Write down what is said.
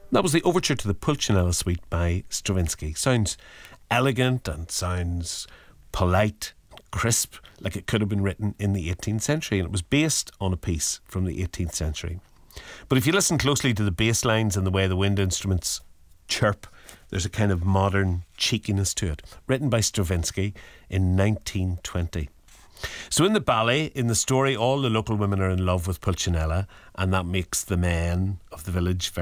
That was the overture to the Pulcinella Suite by Stravinsky. Sounds elegant and sounds polite, crisp, like it could have been written in the 18th century, and it was based on a piece from the 18th century. But if you listen closely to the bass lines and the way the wind instruments chirp, there's a kind of modern cheekiness to it, written by Stravinsky in 1920. So in the ballet, in the story, all the local women are in love with Pulcinella, and that makes the men of the village very